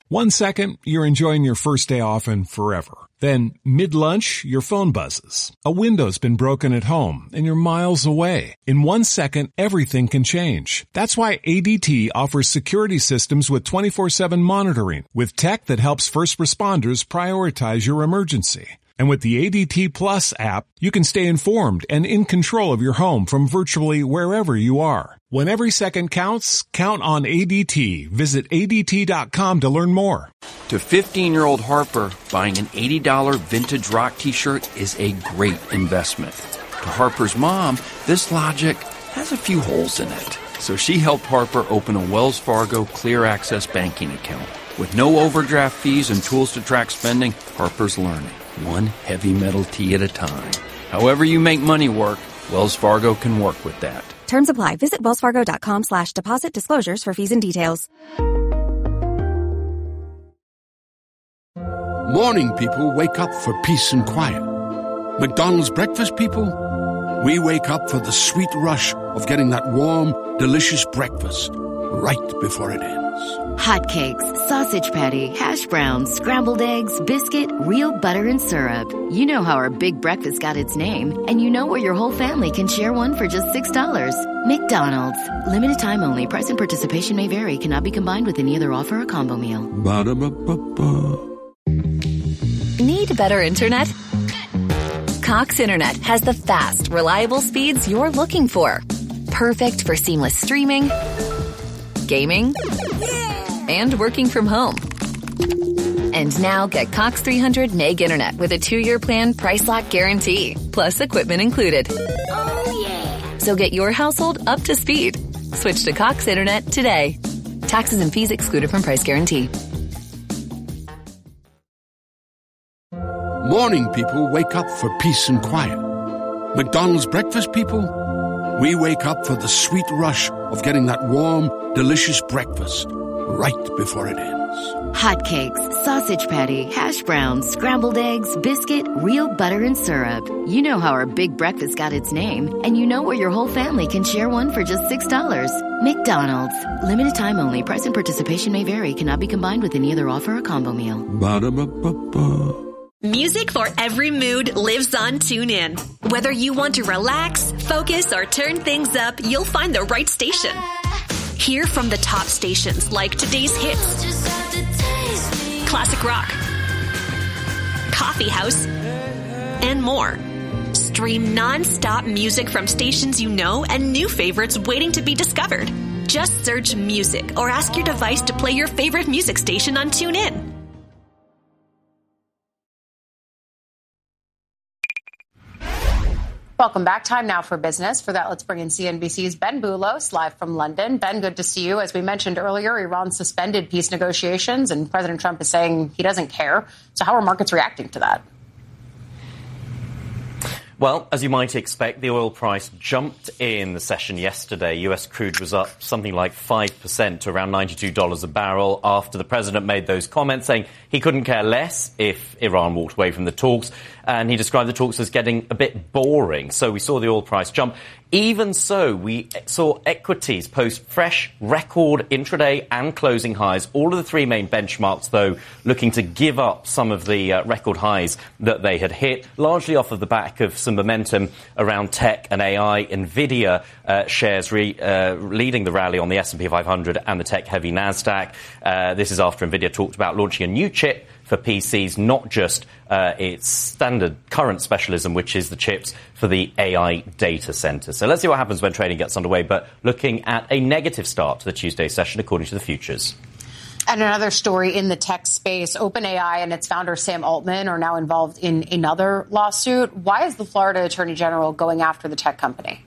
1 second, you're enjoying your first day off and forever. Then, mid-lunch, your phone buzzes. A window's been broken at home, and you're miles away. In 1 second, everything can change. That's why ADT offers security systems with 24/7 monitoring, with tech that helps first responders prioritize your emergency. And with the ADT Plus app, you can stay informed and in control of your home from virtually wherever you are. When every second counts, count on ADT. Visit ADT.com to learn more. To 15-year-old Harper, buying an $80 vintage rock t-shirt is a great investment. To Harper's mom, this logic has a few holes in it. So she helped Harper open a Wells Fargo Clear Access banking account. With no overdraft fees and tools to track spending, Harper's learning. One heavy metal tee at a time. However you make money work, Wells Fargo can work with that. Terms apply. Visit wellsfargo.com/deposit disclosures for fees and details. Morning people wake up for peace and quiet. McDonald's breakfast people, we wake up for the sweet rush of getting that warm, delicious breakfast right before it ends. Hotcakes, sausage patty, hash browns, scrambled eggs, biscuit, real butter and syrup. You know how our big breakfast got its name, and you know where your whole family can share one for just $6. McDonald's. Limited time only. Price and participation may vary. Cannot be combined with any other offer or combo meal. Ba-da-ba-ba-ba. Need better internet? Cox Internet has the fast, reliable speeds you're looking for. Perfect for seamless streaming, gaming, and working from home. And now get Cox 300 meg internet with a 2-year plan, price lock guarantee, plus equipment included. Oh, yeah. So get your household up to speed. Switch to Cox Internet today. Taxes and fees excluded from price guarantee. Morning people wake up for peace and quiet. McDonald's breakfast people, we wake up for the sweet rush of getting that warm, delicious breakfast right before it ends. Hotcakes, sausage patty, hash browns, scrambled eggs, biscuit, real butter and syrup. You know how our big breakfast got its name, and you know where your whole family can share one for just $6. McDonald's. Limited time only. Price and participation may vary. Cannot be combined with any other offer or combo meal. Ba-da-ba-ba-ba. Music for every mood lives on TuneIn. Whether you want to relax, focus, or turn things up, you'll find the right station. Hear from the top stations like today's hits, classic rock, coffee house, and more. Stream non-stop music from stations you know and new favorites waiting to be discovered. Just search music or ask your device to play your favorite music station on TuneIn. Welcome back. Time now for business. For that, let's bring in CNBC's Ben Boulos, live from London. Ben, good to see you. As we mentioned earlier, Iran suspended peace negotiations, and President Trump is saying he doesn't care. So how are markets reacting to that? Well, as you might expect, the oil price jumped in the session yesterday. U.S. crude was up something like 5% to around $92 a barrel after the president made those comments saying he couldn't care less if Iran walked away from the talks. And he described the talks as getting a bit boring. So we saw the oil price jump. Even so, we saw equities post fresh record intraday and closing highs. All of the three main benchmarks, though, looking to give up some of the record highs that they had hit, largely off of the back of some momentum around tech and AI. NVIDIA shares leading the rally on the S&P 500 and the tech-heavy NASDAQ. This is after NVIDIA talked about launching a new chip for PCs, not just its standard current specialism, which is the chips for the AI data center. So let's see what happens when trading gets underway, but looking at a negative start to the Tuesday session, according to the futures. And another story in the tech space, OpenAI and its founder Sam Altman are now involved in another lawsuit. Why is the Florida Attorney General going after the tech company?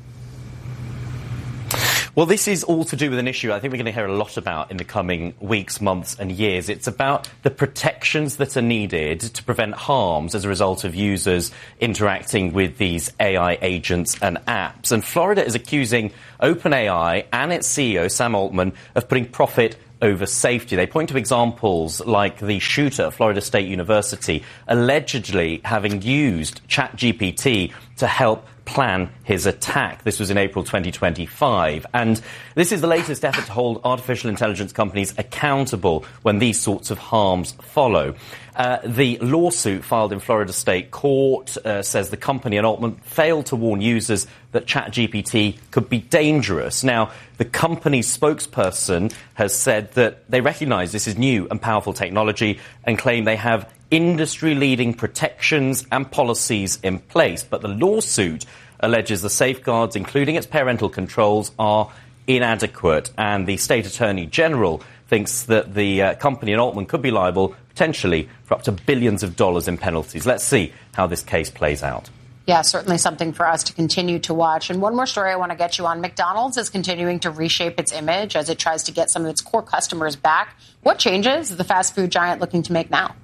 Well, this is all to do with an issue I think we're going to hear a lot about in the coming weeks, months and years. It's about the protections that are needed to prevent harms as a result of users interacting with these AI agents and apps. And Florida is accusing OpenAI and its CEO, Sam Altman, of putting profit over safety. They point to examples like the shooter at Florida State University allegedly having used ChatGPT to help plan his attack. This was in April 2025. And this is the latest effort to hold artificial intelligence companies accountable when these sorts of harms follow. The lawsuit filed in Florida State Court says the company and Altman failed to warn users that ChatGPT could be dangerous. Now, the company's spokesperson has said that they recognize this is new and powerful technology and claim they have industry-leading protections and policies in place. But the lawsuit alleges the safeguards, including its parental controls, are inadequate. And the state attorney general thinks that the company and Altman could be liable potentially for up to billions of dollars in penalties. Let's see how this case plays out. Yeah, certainly something for us to continue to watch. And one more story I want to get you on. McDonald's is continuing to reshape its image as it tries to get some of its core customers back. What changes is the fast food giant looking to make now?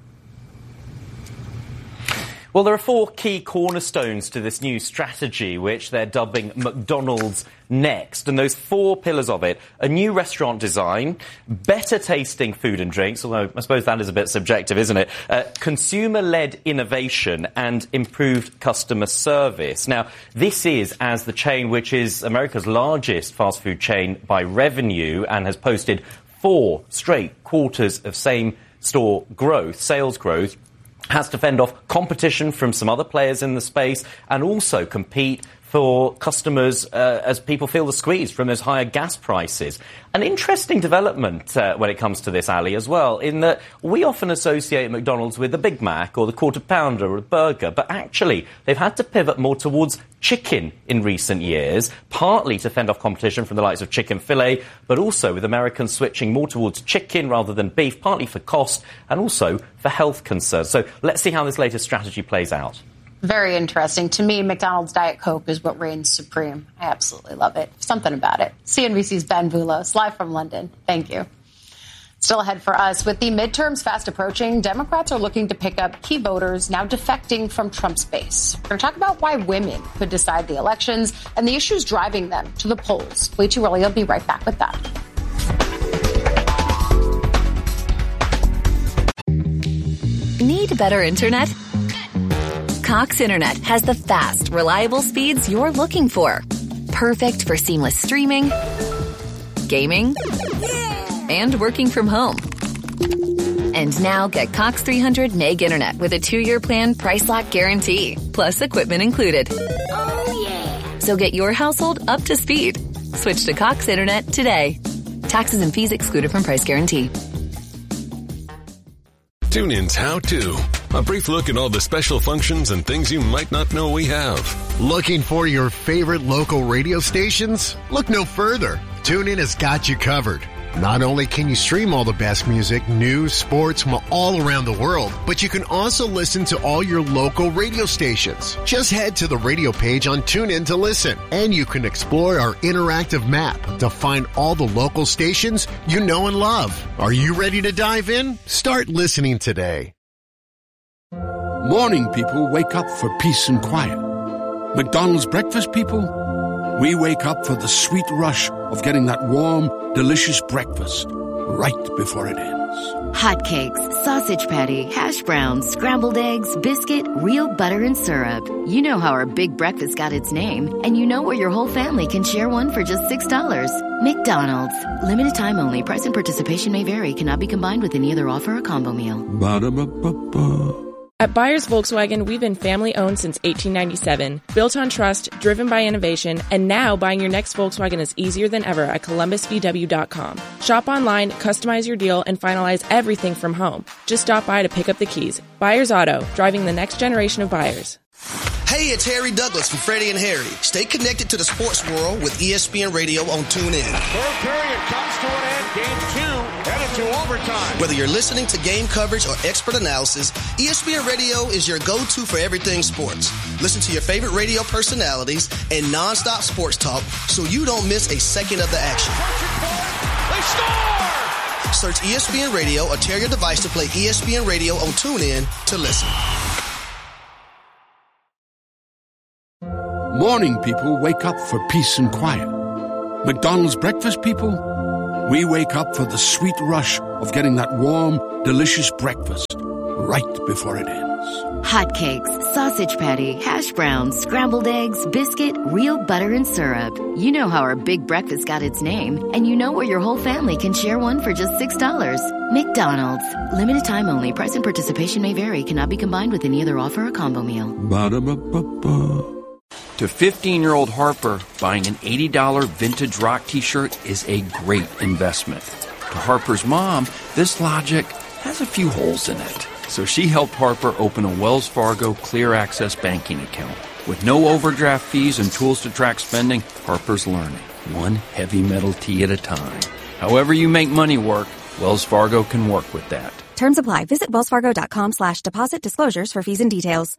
Well, there are 4 key cornerstones to this new strategy, which they're dubbing McDonald's Next. And those 4 pillars of it: a new restaurant design, better tasting food and drinks, although I suppose that is a bit subjective, isn't it? Consumer-led innovation and improved customer service. Now, this is as the chain, which is America's largest fast food chain by revenue and has posted 4 straight quarters of same-store growth, sales growth, has to fend off competition from some other players in the space and also compete for customers as people feel the squeeze from those higher gas prices. An interesting development when it comes to this, Ali, as well, in that we often associate McDonald's with the Big Mac or the Quarter Pounder or the burger, but actually they've had to pivot more towards chicken in recent years, partly to fend off competition from the likes of Chick-fil-A, but also with Americans switching more towards chicken rather than beef, partly for cost and also for health concerns. So let's see how this latest strategy plays out. Very interesting. To me, McDonald's Diet Coke is what reigns supreme. I absolutely love it. Something about it. CNBC's Ben Boulos, live from London. Thank you. Still ahead for us. With the midterms fast approaching, Democrats are looking to pick up key voters now defecting from Trump's base. We're going to talk about why women could decide the elections and the issues driving them to the polls. Way too early. I'll be right back with that. Need better internet? Cox Internet has the fast, reliable speeds you're looking for. Perfect for seamless streaming, gaming, and working from home. And now get Cox 300 meg internet with a 2-year plan price lock guarantee, plus equipment included. Oh, yeah. So get your household up to speed. Switch to Cox Internet today. Taxes and fees excluded from price guarantee. TuneIn's How To. A brief look at all the special functions and things you might not know we have. Looking for your favorite local radio stations? Look no further. TuneIn has got you covered. Not only can you stream all the best music, news, sports from all around the world, but you can also listen to all your local radio stations. Just head to the radio page on TuneIn to listen, and you can explore our interactive map to find all the local stations you know and love. Are you ready to dive in? Start listening today. Morning people wake up for peace and quiet. McDonald's breakfast people, we wake up for the sweet rush of getting that warm, delicious breakfast right before it ends. Hotcakes, sausage patty, hash browns, scrambled eggs, biscuit, real butter and syrup. You know how our big breakfast got its name, and you know where your whole family can share one for just $6. McDonald's. Limited time only. Price and participation may vary. Cannot be combined with any other offer or combo meal. Ba-da-ba-ba-ba. At Byers Volkswagen, we've been family-owned since 1897, built on trust, driven by innovation, and now buying your next Volkswagen is easier than ever at ColumbusVW.com. Shop online, customize your deal, and finalize everything from home. Just stop by to pick up the keys. Byers Auto, driving the next generation of buyers. Hey, it's Harry Douglas from Freddie and Harry. Stay connected to the sports world with ESPN Radio on TuneIn. Third period comes to an end. Game 2 headed to overtime. Whether you're listening to game coverage or expert analysis, ESPN Radio is your go-to for everything sports. Listen to your favorite radio personalities and nonstop sports talk so you don't miss a second of the action. They score! Search ESPN Radio or tell your device to play ESPN Radio on TuneIn to listen. Morning people wake up for peace and quiet. McDonald's breakfast people, we wake up for the sweet rush of getting that warm, delicious breakfast right before it ends. Hotcakes, sausage patty, hash browns, scrambled eggs, biscuit, real butter and syrup. You know how our big breakfast got its name, and you know where your whole family can share one for just $6. McDonald's. Limited time only. Price and participation may vary. Cannot be combined with any other offer or combo meal. Ba-da-ba-ba-ba. To 15-year-old Harper, buying an $80 vintage rock t-shirt is a great investment. To Harper's mom, this logic has a few holes in it. So she helped Harper open a Wells Fargo Clear Access banking account. With no overdraft fees and tools to track spending, Harper's learning, one heavy metal tea at a time. However you make money work, Wells Fargo can work with that. Terms apply. Visit wellsfargo.com/deposit disclosures for fees and details.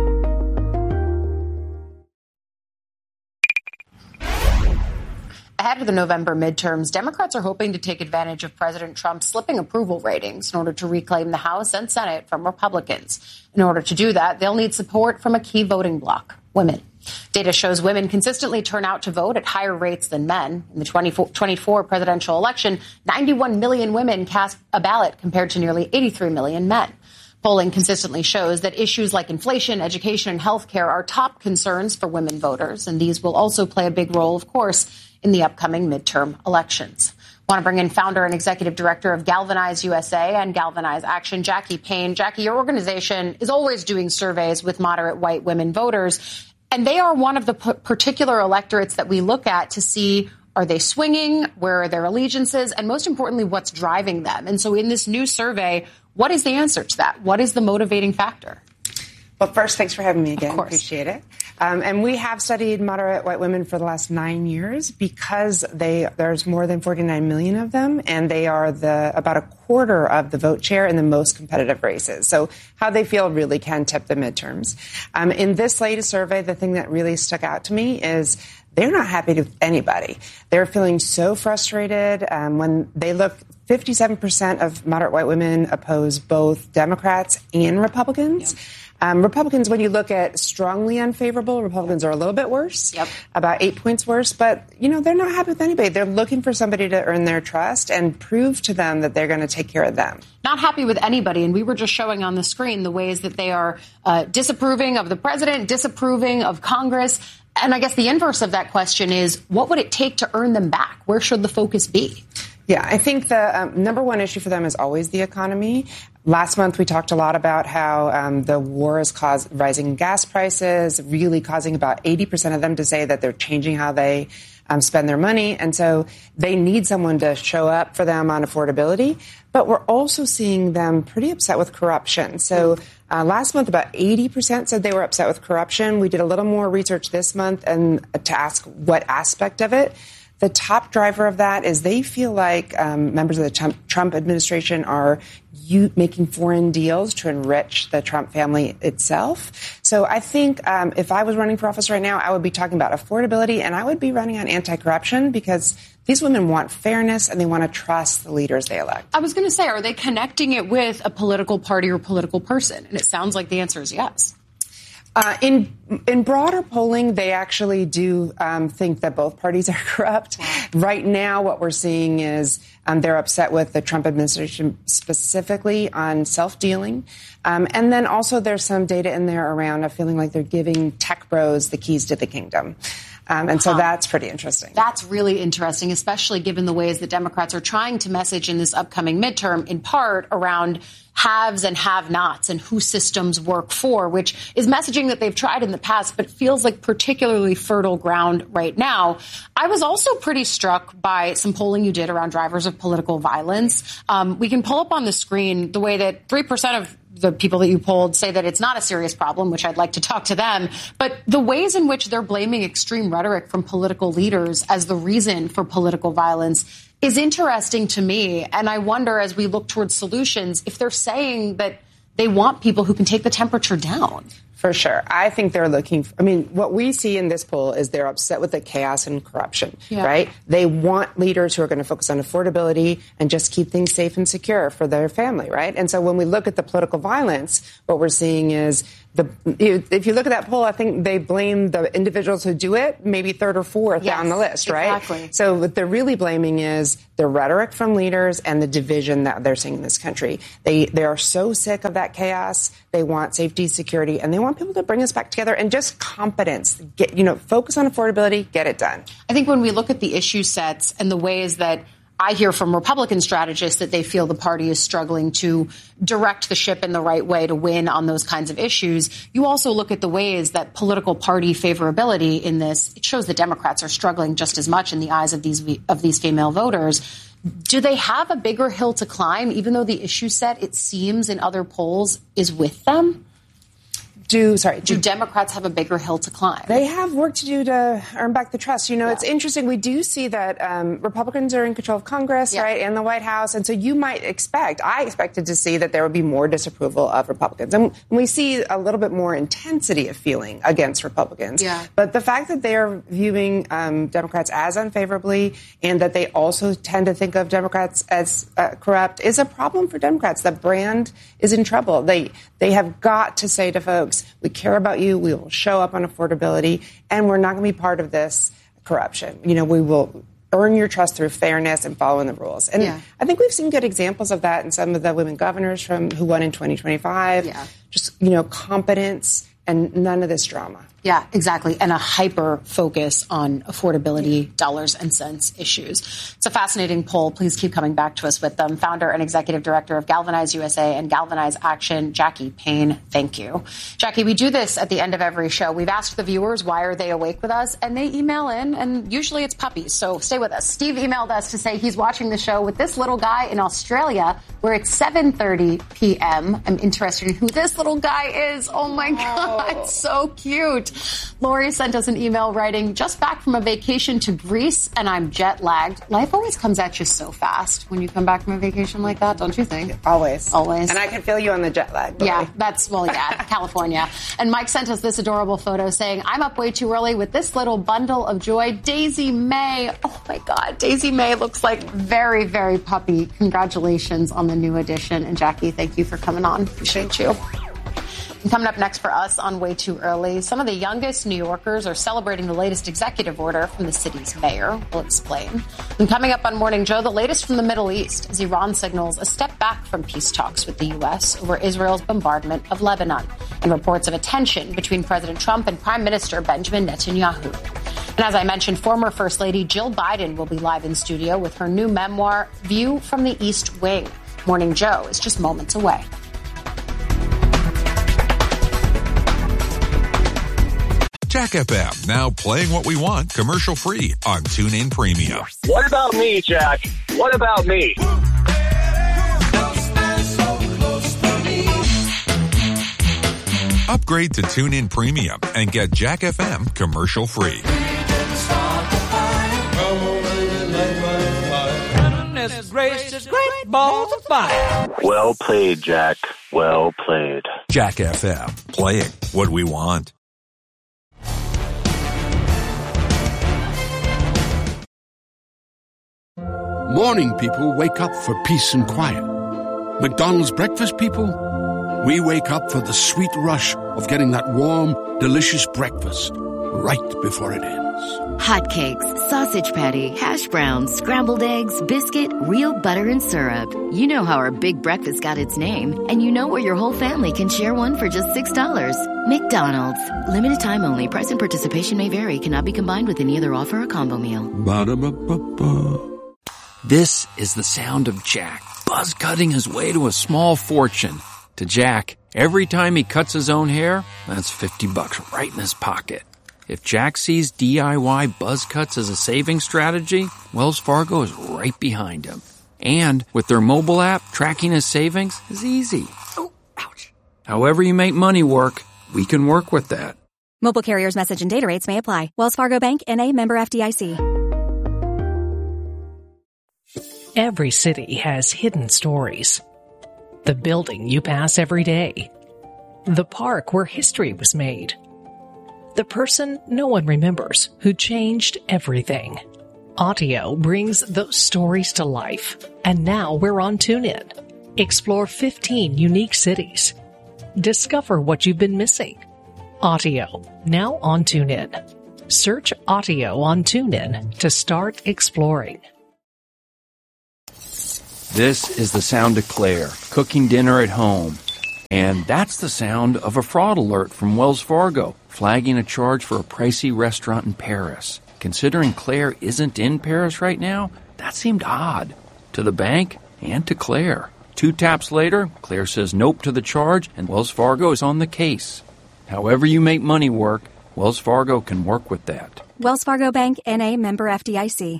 Ahead of the November midterms, Democrats are hoping to take advantage of President Trump's slipping approval ratings in order to reclaim the House and Senate from Republicans. In order to do that, they'll need support from a key voting bloc, women. Data shows women consistently turn out to vote at higher rates than men. In the 2024 presidential election, 91 million women cast a ballot compared to nearly 83 million men. Polling consistently shows that issues like inflation, education, and health care are top concerns for women voters, and these will also play a big role, of course, in the upcoming midterm elections. I want to bring in founder and executive director of Galvanize USA and Galvanize Action, Jackie Payne. Jackie, your organization is always doing surveys with moderate white women voters, and they are one of the particular electorates that we look at to see, are they swinging, where are their allegiances, and most importantly, what's driving them. And so in this new survey, what is the answer to that? What is the motivating factor? Well, first, thanks for having me again. Appreciate it. And we have studied moderate white women for the last 9 years because there's more than 49 million of them, and they are about a quarter of the vote share in the most competitive races. So how they feel really can tip the midterms. In this latest survey, the thing that really stuck out to me is they're not happy with anybody. They're feeling so frustrated. When they look, 57% of moderate white women oppose both Democrats and Republicans. Yep. Republicans, when you look at strongly unfavorable, Republicans are a little bit worse, about 8 points worse. But, they're not happy with anybody. They're looking for somebody to earn their trust and prove to them that they're going to take care of them. Not happy with anybody. And we were just showing on the screen the ways that they are disapproving of the president, disapproving of Congress. And I guess the inverse of that question is, what would it take to earn them back? Where should the focus be? Yeah, I think the number one issue for them is always the economy. Last month, we talked a lot about how the war has caused rising gas prices, really causing about 80% of them to say that they're changing how they spend their money. And so they need someone to show up for them on affordability. But we're also seeing them pretty upset with corruption. So last month, about 80% said they were upset with corruption. We did a little more research this month and to ask what aspect of it. The top driver of that is they feel like members of the Trump administration are making foreign deals to enrich the Trump family itself. So I think if I was running for office right now, I would be talking about affordability, and I would be running on anti-corruption because these women want fairness and they want to trust the leaders they elect. I was going to say, are they connecting it with a political party or political person? And it sounds like the answer is yes. In broader polling, they actually do think that both parties are corrupt. Right now, what we're seeing is they're upset with the Trump administration specifically on self-dealing. And then also there's some data in there around a feeling like they're giving tech bros the keys to the kingdom. And so that's pretty interesting. That's really interesting, especially given the ways that Democrats are trying to message in this upcoming midterm, in part around haves and have-nots and who systems work for, which is messaging that they've tried in the past, but feels like particularly fertile ground right now. I was also pretty struck by some polling you did around drivers of political violence. We can pull up on the screen the way that 3% of the people that you polled say that it's not a serious problem, which I'd like to talk to them. But the ways in which they're blaming extreme rhetoric from political leaders as the reason for political violence is interesting to me. And I wonder, as we look towards solutions, if they're saying that they want people who can take the temperature down. For sure. I think they're looking what we see in this poll is they're upset with the chaos and corruption, right? They want leaders who are going to focus on affordability and just keep things safe and secure for their family, right? And so when we look at the political violence, what we're seeing is if you look at that poll, I think they blame the individuals who do it, maybe third or fourth down the list, right? Exactly. So what they're really blaming is the rhetoric from leaders and the division that they're seeing in this country. They are so sick of that chaos. They want safety, security, and they want people to bring us back together and just competence. Focus on affordability, get it done. I think when we look at the issue sets and the ways that I hear from Republican strategists that they feel the party is struggling to direct the ship in the right way to win on those kinds of issues. You also look at the ways that political party favorability in this, it shows the Democrats are struggling just as much in the eyes of these female voters. Do they have a bigger hill to climb, even though the issue set, it seems in other polls, is with them? Do Democrats have a bigger hill to climb? They have work to do to earn back the trust. It's interesting. We do see that Republicans are in control of Congress, right, and the White House. And so I expected to see that there would be more disapproval of Republicans. And we see a little bit more intensity of feeling against Republicans. Yeah. But the fact that they are viewing Democrats as unfavorably and that they also tend to think of Democrats as corrupt is a problem for Democrats. The brand is in trouble. They have got to say to folks, we care about you. We will show up on affordability, and we're not going to be part of this corruption. We will earn your trust through fairness and following the rules. And I think we've seen good examples of that in some of the women governors who won in 2025. Yeah. Just, competence and none of this drama. Yeah, exactly. And a hyper focus on affordability, dollars and cents issues. It's a fascinating poll. Please keep coming back to us with them. Founder and executive director of Galvanize USA and Galvanize Action, Jackie Payne. Thank you. Jackie, we do this at the end of every show. We've asked the viewers, why are they awake with us? And they email in, and usually it's puppies. So stay with us. Steve emailed us to say he's watching the show with this little guy in Australia where it's 7:30 p.m. I'm interested in who this little guy is. Oh, my God. So cute. Lori sent us an email writing, just back from a vacation to Greece, and I'm jet lagged. Life always comes at you so fast when you come back from a vacation like that, don't you think? Always. Always. And I can feel you on the jet lag. Lori. Yeah, California. And Mike sent us this adorable photo saying, I'm up way too early with this little bundle of joy. Daisy May. Oh, my God. Daisy May looks like very, very puppy. Congratulations on the new edition. And Jackie, thank you for coming on. Appreciate you. And coming up next for us on Way Too Early, some of the youngest New Yorkers are celebrating the latest executive order from the city's mayor. We'll explain. And coming up on Morning Joe, the latest from the Middle East as Iran signals a step back from peace talks with the U.S. over Israel's bombardment of Lebanon and reports of a tension between President Trump and Prime Minister Benjamin Netanyahu. And as I mentioned, former First Lady Jill Biden will be live in studio with her new memoir, View from the East Wing. Morning Joe is just moments away. Jack FM, now playing what we want commercial-free on TuneIn Premium. What about me, Jack? What about me? Upgrade to TuneIn Premium and get Jack FM commercial-free. Well played, Jack. Well played. Jack FM, playing what we want. Morning people wake up for peace and quiet. McDonald's breakfast people, we wake up for the sweet rush of getting that warm, delicious breakfast right before it ends. Hotcakes, sausage patty, hash browns, scrambled eggs, biscuit, real butter and syrup. You know how our big breakfast got its name, and you know where your whole family can share one for just $6. McDonald's. Limited time only. Price and participation may vary. Cannot be combined with any other offer or combo meal. Ba-da-ba-ba-ba. This is the sound of Jack, buzz cutting his way to a small fortune. To Jack, every time he cuts his own hair, that's $50 right in his pocket. If Jack sees DIY buzz cuts as a saving strategy, Wells Fargo is right behind him. And with their mobile app, tracking his savings is easy. Oh, ouch. However you make money work, we can work with that. Mobile carriers' message and data rates may apply. Wells Fargo Bank, N.A., member FDIC. Every city has hidden stories. The building you pass every day. The park where history was made. The person no one remembers who changed everything. Audio brings those stories to life. And now we're on TuneIn. Explore 15 unique cities. Discover what you've been missing. Audio, now on TuneIn. Search Audio on TuneIn to start exploring. This is the sound of Claire, cooking dinner at home. And that's the sound of a fraud alert from Wells Fargo, flagging a charge for a pricey restaurant in Paris. Considering Claire isn't in Paris right now, that seemed odd. To the bank and to Claire. 2 taps later, Claire says nope to the charge, and Wells Fargo is on the case. However you make money work, Wells Fargo can work with that. Wells Fargo Bank, N.A., member FDIC.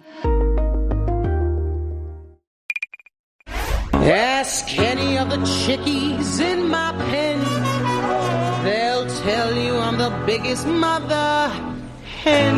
Ask any of the chickies in my pen. They'll tell you I'm the biggest mother hen.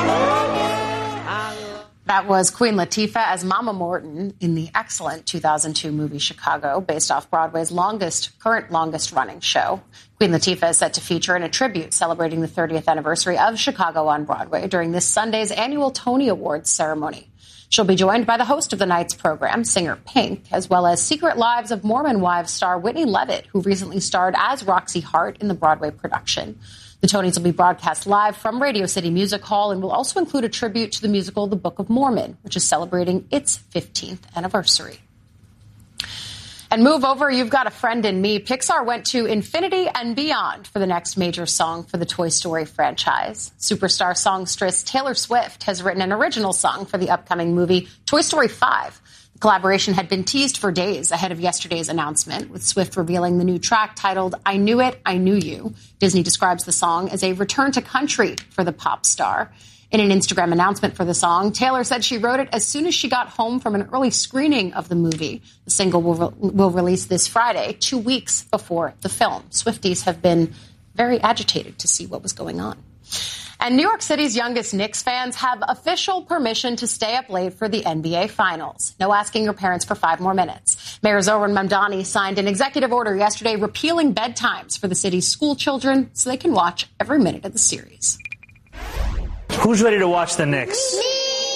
That was Queen Latifah as Mama Morton in the excellent 2002 movie Chicago, based off Broadway's current longest running show. Queen Latifah is set to feature in a tribute celebrating the 30th anniversary of Chicago on Broadway during this Sunday's annual Tony Awards ceremony. She'll be joined by the host of the night's program, singer Pink, as well as Secret Lives of Mormon Wives star Whitney Levitt, who recently starred as Roxy Hart in the Broadway production. The Tonys will be broadcast live from Radio City Music Hall and will also include a tribute to the musical The Book of Mormon, which is celebrating its 15th anniversary. And move over, You've Got a Friend in Me. Pixar went to infinity and beyond for the next major song for the Toy Story franchise. Superstar songstress Taylor Swift has written an original song for the upcoming movie Toy Story 5. The collaboration had been teased for days ahead of yesterday's announcement, with Swift revealing the new track titled I Knew It, I Knew You. Disney describes the song as a return to country for the pop star. In an Instagram announcement for the song, Taylor said she wrote it as soon as she got home from an early screening of the movie. The single will release this Friday, 2 weeks before the film. Swifties have been very agitated to see what was going on. And New York City's youngest Knicks fans have official permission to stay up late for the NBA Finals. No asking your parents for 5 more minutes. Mayor Zohran Mamdani signed an executive order yesterday repealing bedtimes for the city's school children so they can watch every minute of the series. Who's ready to watch the Knicks? Me!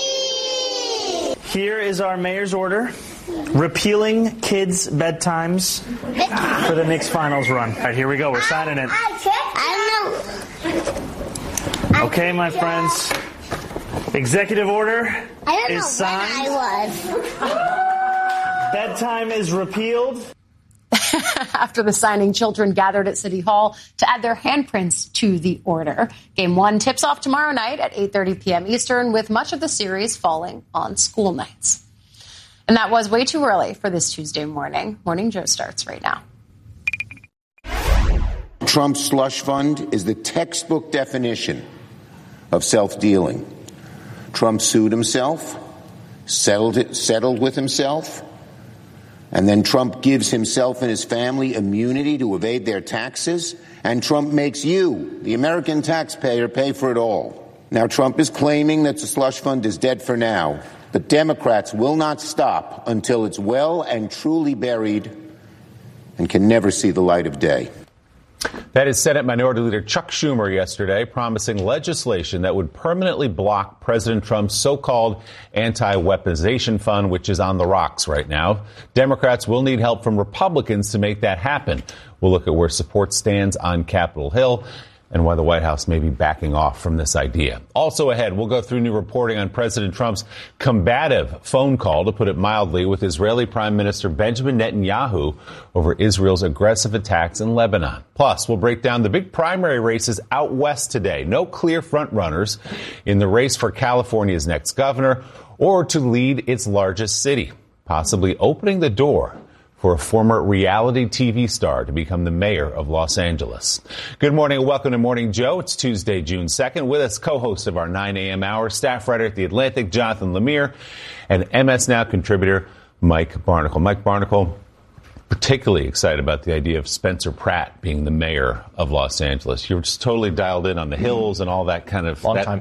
Here is our mayor's order, repealing kids' bedtimes for the Knicks finals run. All right, here we go. We're signing it. Okay, my friends. Executive order is signed. Bedtime is repealed. After the signing, children gathered at City Hall to add their handprints to the order. Game 1 tips off tomorrow night at 8:30 p.m. Eastern, with much of the series falling on school nights. And that was way too early for this Tuesday morning. Morning Joe starts right now. Trump's slush fund is the textbook definition of self-dealing. Trump sued himself, settled with himself, and then Trump gives himself and his family immunity to evade their taxes, and Trump makes you, the American taxpayer, pay for it all. Now, Trump is claiming that the slush fund is dead for now, but Democrats will not stop until it's well and truly buried and can never see the light of day. That is Senate Minority Leader Chuck Schumer yesterday, promising legislation that would permanently block President Trump's so-called anti-weaponization fund, which is on the rocks right now. Democrats will need help from Republicans to make that happen. We'll look at where support stands on Capitol Hill and why the White House may be backing off from this idea. Also ahead, we'll go through new reporting on President Trump's combative phone call, to put it mildly, with Israeli Prime Minister Benjamin Netanyahu over Israel's aggressive attacks in Lebanon. Plus, we'll break down the big primary races out west today. No clear frontrunners in the race for California's next governor or to lead its largest city, possibly opening the door for a former reality TV star to become the mayor of Los Angeles. Good morning and welcome to Morning Joe. It's Tuesday, June 2nd. With us, co-host of our 9 a.m. hour, staff writer at The Atlantic, Jonathan Lemire, and MS Now contributor Mike Barnicle. Mike Barnicle, particularly excited about the idea of Spencer Pratt being the mayor of Los Angeles. You're just totally dialed in on the hills and all that kind of world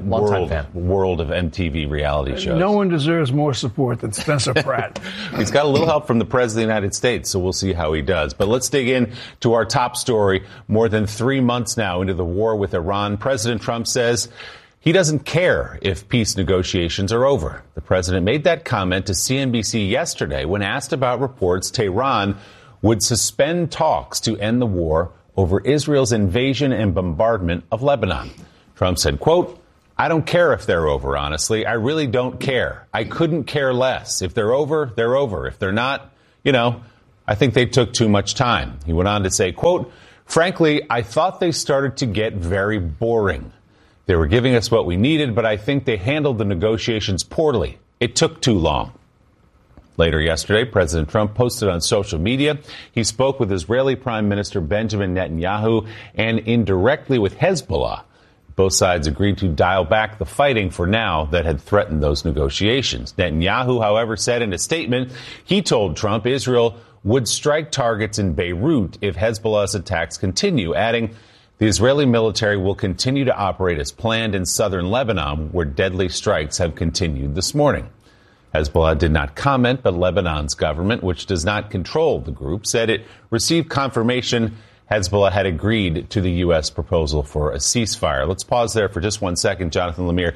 of MTV reality shows. No one deserves more support than Spencer Pratt. He's got a little help from the President of the United States, so we'll see how he does. But let's dig in to our top story. More than 3 months now into the war with Iran, President Trump says he doesn't care if peace negotiations are over. The president made that comment to CNBC yesterday when asked about reports Tehran would suspend talks to end the war over Israel's invasion and bombardment of Lebanon. Trump said, quote, "I don't care if they're over, honestly. I really don't care. I couldn't care less. If they're over, they're over. If they're not, I think they took too much time." He went on to say, quote, "Frankly, I thought they started to get very boring. They were giving us what we needed, but I think they handled the negotiations poorly. It took too long." Later yesterday, President Trump posted on social media he spoke with Israeli Prime Minister Benjamin Netanyahu and indirectly with Hezbollah. Both sides agreed to dial back the fighting for now that had threatened those negotiations. Netanyahu, however, said in a statement he told Trump Israel would strike targets in Beirut if Hezbollah's attacks continue, adding, "The Israeli military will continue to operate as planned in southern Lebanon, where deadly strikes have continued this morning." Hezbollah did not comment, but Lebanon's government, which does not control the group, said it received confirmation Hezbollah had agreed to the U.S. proposal for a ceasefire. Let's pause there for just 1 second, Jonathan Lemire.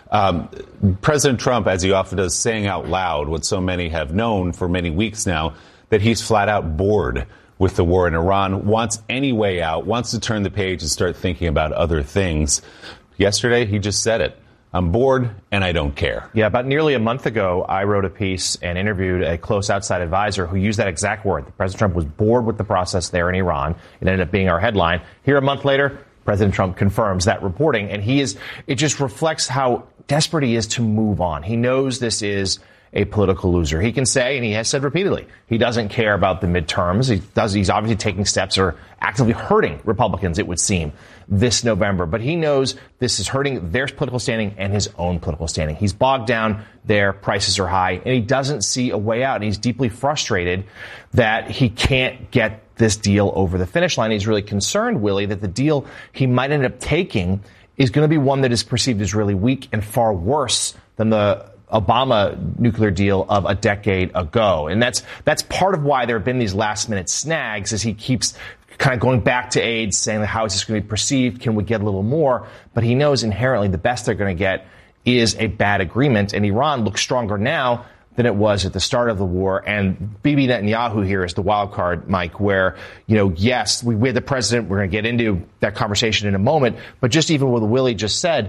President Trump, as he often does, saying out loud what so many have known for many weeks now, that he's flat out bored with the war in Iran, wants any way out, wants to turn the page and start thinking about other things. Yesterday, he just said it. "I'm bored and I don't care." Yeah, about nearly a month ago, I wrote a piece and interviewed a close outside advisor who used that exact word. President Trump was bored with the process there in Iran. It ended up being our headline. Here a month later, President Trump confirms that reporting, and it just reflects how desperate he is to move on. He knows this is a political loser. He can say, and he has said repeatedly, he doesn't care about the midterms. He's obviously taking steps or actively hurting Republicans, it would seem, this November. But he knows this is hurting their political standing and his own political standing. He's bogged down there, prices are high, and he doesn't see a way out. And he's deeply frustrated that he can't get this deal over the finish line. He's really concerned, Willie, that the deal he might end up taking is going to be one that is perceived as really weak and far worse than the Obama nuclear deal of a decade ago. And that's part of why there have been these last minute snags as he keeps kind of going back to aides saying, how is this going to be perceived? Can we get a little more? But he knows inherently the best they're going to get is a bad agreement. And Iran looks stronger now than it was at the start of the war. And Bibi Netanyahu here is the wild card, Mike, where, yes, we had the president. We're going to get into that conversation in a moment. But just even what Willie just said,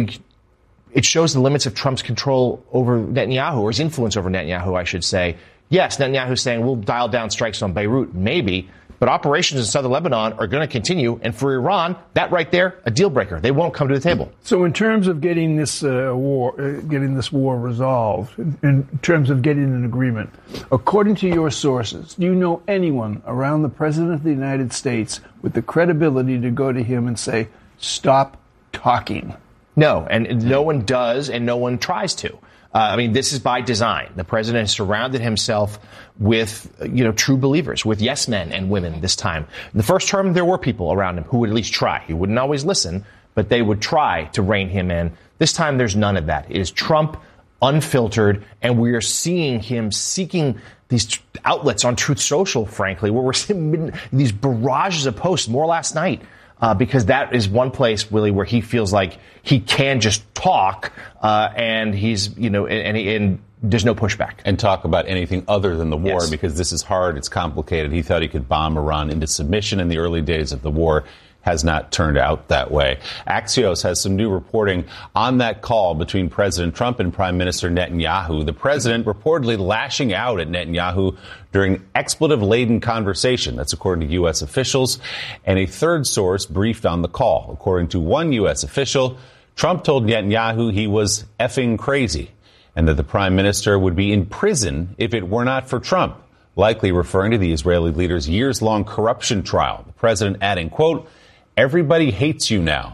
it shows the limits of Trump's control over Netanyahu, or his influence over Netanyahu, I should say. Yes, Netanyahu's saying we'll dial down strikes on Beirut, maybe, but operations in southern Lebanon are going to continue. And for Iran, that right there, a deal breaker. They won't come to the table. So in terms of getting this war resolved, in terms of getting an agreement, according to your sources, do you know anyone around the President of the United States with the credibility to go to him and say, stop talking? No, and no one does, and no one tries to. This is by design. The president has surrounded himself with, true believers, with yes men and women this time. In the first term, there were people around him who would at least try. He wouldn't always listen, but they would try to rein him in. This time, there's none of that. It is Trump, unfiltered, and we are seeing him seeking these outlets on Truth Social, frankly, where we're seeing these barrages of posts, more last night. Because that is one place, Willie, where he feels like he can just talk, and he's, and there's no pushback. And talk about anything other than the war, Yes. because this is hard, it's complicated. He thought he could bomb Iran into submission in the early days of the war. Has not turned out that way. Axios has some new reporting on that call between President Trump and Prime Minister Netanyahu. The president reportedly lashing out at Netanyahu during expletive-laden conversation. That's according to U.S. officials. And a third source briefed on the call. According to one U.S. official, Trump told Netanyahu he was effing crazy and that the prime minister would be in prison if it were not for Trump, likely referring to the Israeli leader's years-long corruption trial. The president adding, quote, "Everybody hates you now,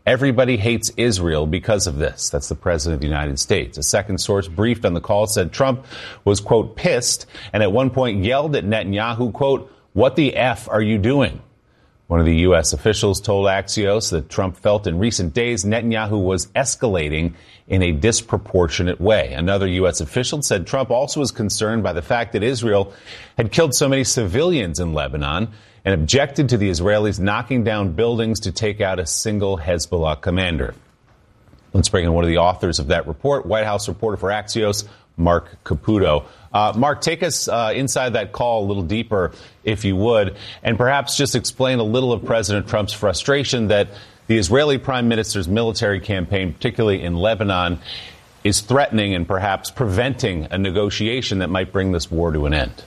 Everybody hates Israel because of this. That's the president of the United States. A second source briefed on the call said Trump was, quote, pissed, and at one point yelled at Netanyahu, quote, "What the F are you doing?" One of the U.S. officials told Axios that Trump felt in recent days Netanyahu was escalating in a disproportionate way. Another U.S. official said Trump also was concerned by the fact that Israel had killed so many civilians in Lebanon and objected to the Israelis knocking down buildings to take out a single Hezbollah commander. Let's bring in one of the authors of that report, White House reporter for Axios, Mark Caputo. Mark, take us inside that call a little deeper, if you would, and perhaps just explain a little of President Trump's frustration that the Israeli prime minister's military campaign, particularly in Lebanon, is threatening and perhaps preventing a negotiation that might bring this war to an end.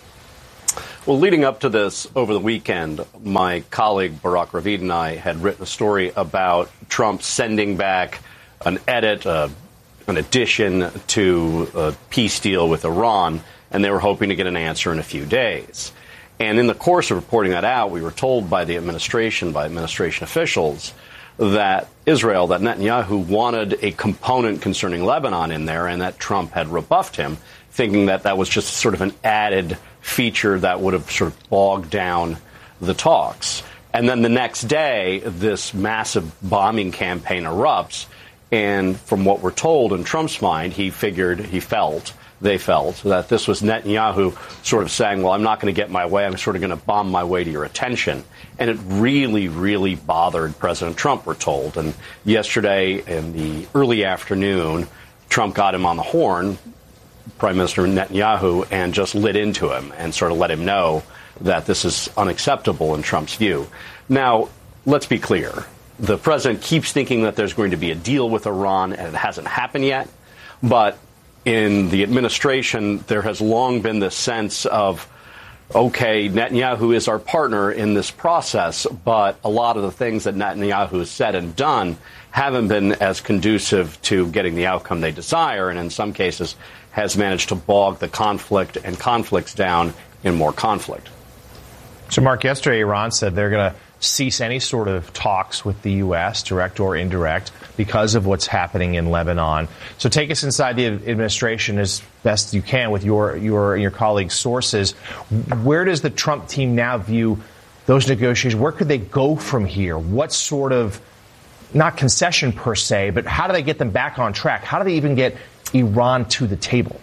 Well, leading up to this over the weekend, my colleague Barak Ravid and I had written a story about Trump sending back an edit, an addition to a peace deal with Iran, and they were hoping to get an answer in a few days. And in the course of reporting that out, we were told by the administration, by administration officials, that Israel, that Netanyahu wanted a component concerning Lebanon in there, and that Trump had rebuffed him, thinking that that was just sort of an added feature that would have sort of bogged down the talks. And then the next day, this massive bombing campaign erupts. And from what we're told, in Trump's mind, they felt that this was Netanyahu sort of saying, well, I'm not going to get my way. I'm sort of going to bomb my way to your attention. And it really, really bothered President Trump, we're told. And yesterday in the early afternoon, Trump got him on the horn, Prime Minister Netanyahu, and just lit into him and sort of let him know that this is unacceptable in Trump's view. Now, let's be clear. The president keeps thinking that there's going to be a deal with Iran, and it hasn't happened yet. But in the administration, there has long been this sense of, okay, Netanyahu is our partner in this process, but a lot of the things that Netanyahu has said and done haven't been as conducive to getting the outcome they desire, and in some cases has managed to bog the conflict and conflicts down in more conflict. So, Mark, yesterday Iran said they're going to cease any sort of talks with the U.S., direct or indirect, because of what's happening in Lebanon. So take us inside the administration as best you can with your colleagues' sources. Where does the Trump team now view those negotiations? Where could they go from here? What sort of, not concession per se, but how do they get them back on track? How do they even get Iran to the table?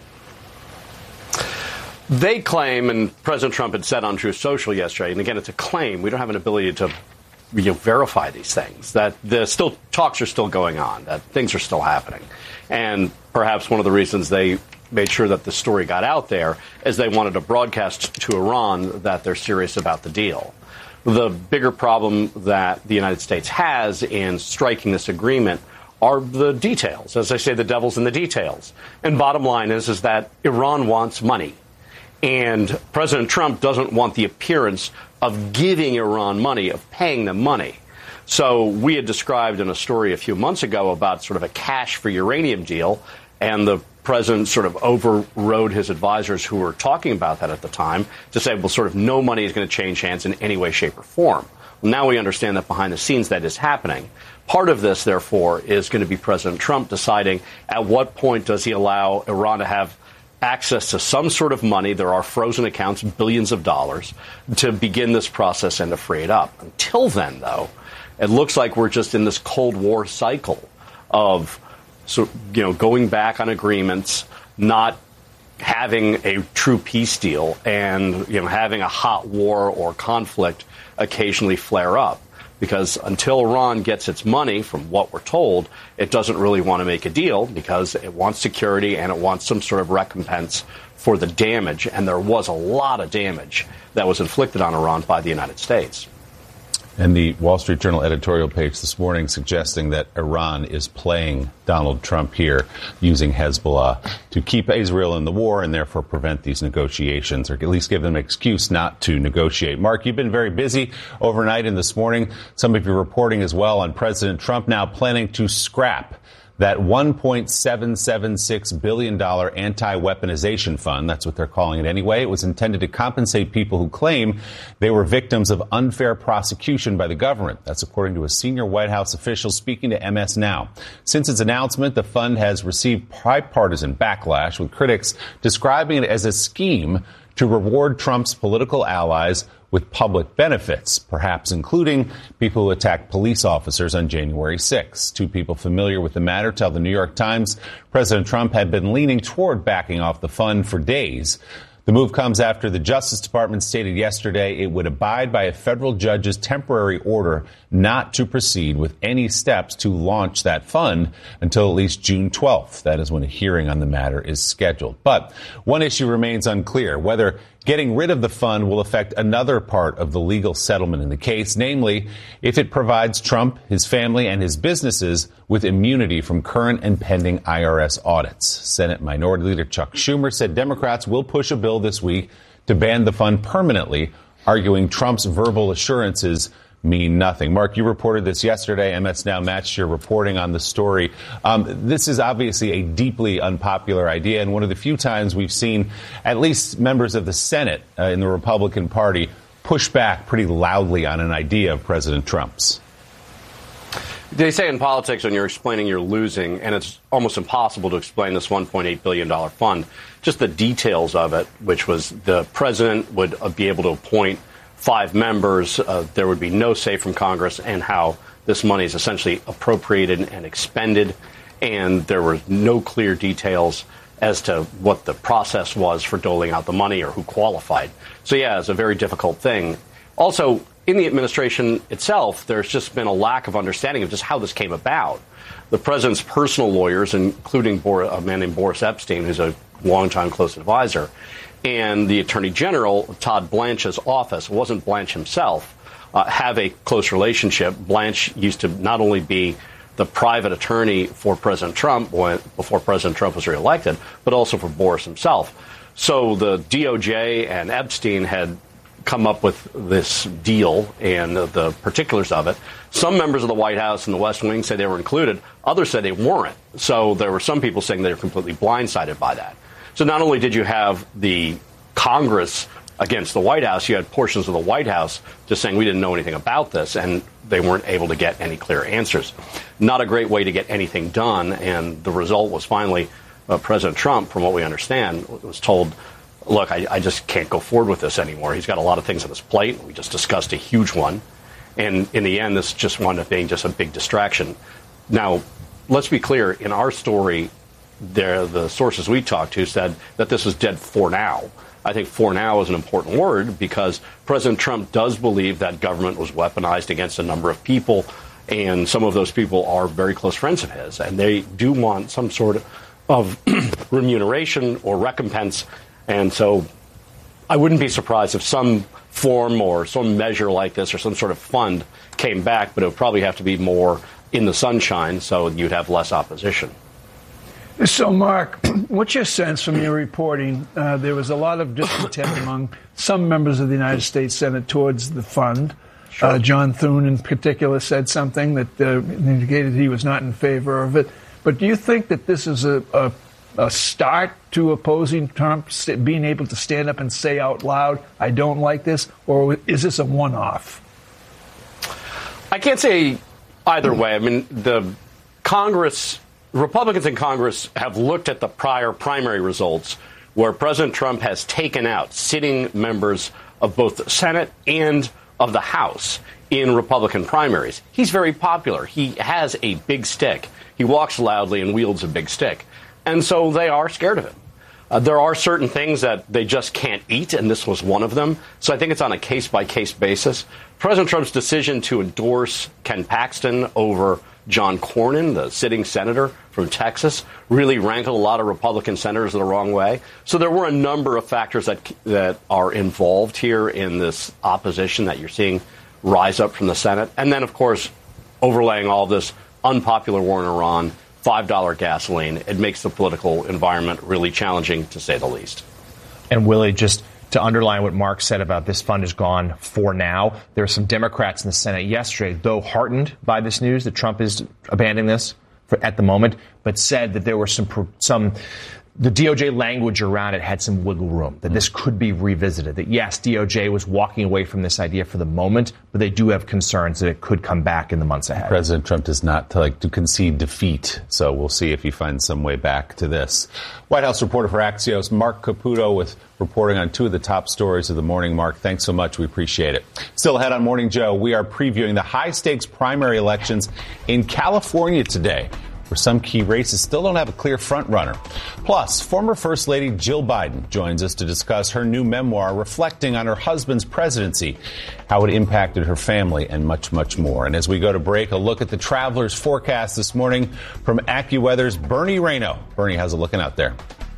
They claim, and President Trump had said on Truth Social yesterday, and again, it's a claim. We don't have an ability to verify these things, that the talks are still going on, that things are still happening. And perhaps one of the reasons they made sure that the story got out there is they wanted to broadcast to Iran that they're serious about the deal. The bigger problem that the United States has in striking this agreement are the details. As I say, the devil's in the details. And bottom line is that Iran wants money. And President Trump doesn't want the appearance of giving Iran money, of paying them money. So we had described in a story a few months ago about sort of a cash for uranium deal, and the president sort of overrode his advisors who were talking about that at the time to say, well, sort of no money is going to change hands in any way, shape, or form. Well, now we understand that behind the scenes that is happening. Part of this, therefore, is going to be President Trump deciding at what point does he allow Iran to have access to some sort of money. There are frozen accounts, billions of dollars, to begin this process and to free it up. Until then, though, it looks like we're just in this Cold War cycle of going back on agreements, not having a true peace deal, and having a hot war or conflict occasionally flare up. Because until Iran gets its money, from what we're told, it doesn't really want to make a deal because it wants security and it wants some sort of recompense for the damage. And there was a lot of damage that was inflicted on Iran by the United States. And the Wall Street Journal editorial page this morning suggesting that Iran is playing Donald Trump here, using Hezbollah to keep Israel in the war and therefore prevent these negotiations, or at least give them an excuse not to negotiate. Mark, you've been very busy overnight and this morning. Some of you reporting as well on President Trump now planning to scrap that $1.776 billion anti-weaponization fund, that's what they're calling it anyway, it was intended to compensate people who claim they were victims of unfair prosecution by the government. That's according to a senior White House official speaking to MS Now. Since its announcement, the fund has received bipartisan backlash, with critics describing it as a scheme to reward Trump's political allies with public benefits, perhaps including people who attacked police officers on January 6. Two people familiar with the matter tell the New York Times President Trump had been leaning toward backing off the fund for days. The move comes after the Justice Department stated yesterday it would abide by a federal judge's temporary order not to proceed with any steps to launch that fund until at least June 12th. That is when a hearing on the matter is scheduled. But one issue remains unclear, whether getting rid of the fund will affect another part of the legal settlement in the case, namely if it provides Trump, his family, and his businesses with immunity from current and pending IRS audits. Senate Minority Leader Chuck Schumer said Democrats will push a bill this week to ban the fund permanently, arguing Trump's verbal assurances mean nothing. Mark, you reported this yesterday. MS Now matched your reporting on the story. This is obviously a deeply unpopular idea, and one of the few times we've seen at least members of the Senate in the Republican Party push back pretty loudly on an idea of President Trump's. They say in politics when you're explaining you're losing, and it's almost impossible to explain this $1.8 billion fund, just the details of it, which was the president would be able to appoint 5 members, there would be no say from Congress, and how this money is essentially appropriated and expended, and there were no clear details as to what the process was for doling out the money or who qualified. So, yeah, it's a very difficult thing. Also, in the administration itself, there's just been a lack of understanding of just how this came about. The president's personal lawyers, including a man named Boris Epstein, who's a longtime close advisor, and the Attorney General, Todd Blanche's office, it wasn't Blanche himself, have a close relationship. Blanche used to not only be the private attorney for President Trump before President Trump was reelected, but also for Boris himself. So the DOJ and Epstein had come up with this deal and the particulars of it. Some members of the White House and the West Wing say they were included. Others say they weren't. So there were some people saying they were completely blindsided by that. So not only did you have the Congress against the White House, you had portions of the White House just saying we didn't know anything about this, and they weren't able to get any clear answers. Not a great way to get anything done, and the result was finally President Trump, from what we understand, was told, look, I just can't go forward with this anymore. He's got a lot of things on his plate. We just discussed a huge one. And in the end, this just wound up being just a big distraction. Now, let's be clear. In our story, the sources we talked to said that this was dead for now. I think for now is an important word because President Trump does believe that government was weaponized against a number of people, and some of those people are very close friends of his, and they do want some sort of remuneration or recompense. And so I wouldn't be surprised if some form or some measure like this or some sort of fund came back, but it would probably have to be more in the sunshine so you'd have less opposition. So, Mark, what's your sense from your reporting? There was a lot of discontent among some members of the United States Senate towards the fund. Sure. John Thune, in particular, said something that indicated he was not in favor of it. But do you think that this is a start to opposing Trump being able to stand up and say out loud, I don't like this, or is this a one-off? I can't say either way. I mean, Republicans in Congress have looked at the prior primary results where President Trump has taken out sitting members of both the Senate and of the House in Republican primaries. He's very popular. He has a big stick. He walks loudly and wields a big stick. And so they are scared of him. There are certain things that they just can't eat, and this was one of them. So I think it's on a case-by-case basis. President Trump's decision to endorse Ken Paxton over John Cornyn, the sitting senator from Texas, really rankled a lot of Republican senators the wrong way. So there were a number of factors that are involved here in this opposition that you're seeing rise up from the Senate. And then, of course, overlaying all this, unpopular war in Iran, $5 gasoline, it makes the political environment really challenging, to say the least. And Willie, just to underline what Mark said about this fund is gone for now, there are some Democrats in the Senate yesterday, though heartened by this news that Trump is abandoning this at the moment, but said that there were some the DOJ language around it had some wiggle room, that this could be revisited, that yes, DOJ was walking away from this idea for the moment, but they do have concerns that it could come back in the months ahead. President Trump does not like to concede defeat, so we'll see if he finds some way back to this. White House reporter for Axios, Mark Caputo, with reporting on two of the top stories of the morning. Mark, thanks so much. We appreciate it. Still ahead on Morning Joe, we are previewing the high-stakes primary elections in California today, where some key races still don't have a clear front-runner. Plus, former First Lady Jill Biden joins us to discuss her new memoir reflecting on her husband's presidency, how it impacted her family, and much, much more. And as we go to break, a look at the traveler's forecast this morning from AccuWeather's Bernie Rayno. Bernie, how's it looking out there?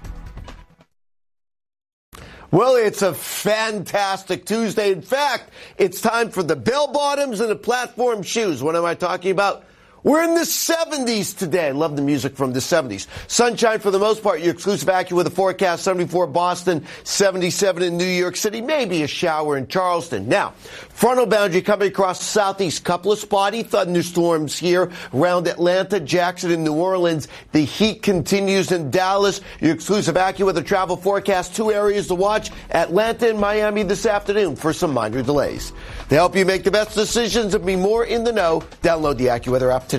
Well, it's a fantastic Tuesday. In fact, it's time for the bell-bottoms and the platform shoes. What am I talking about? We're in the 70s today. I love the music from the 70s. Sunshine for the most part. Your exclusive AccuWeather forecast, 74 Boston, 77 in New York City, maybe a shower in Charleston. Now, frontal boundary coming across the southeast. Couple of spotty thunderstorms here around Atlanta, Jackson, and New Orleans. The heat continues in Dallas. Your exclusive AccuWeather travel forecast. Two areas to watch, Atlanta and Miami this afternoon for some minor delays. To help you make the best decisions and be more in the know, download the AccuWeather app today.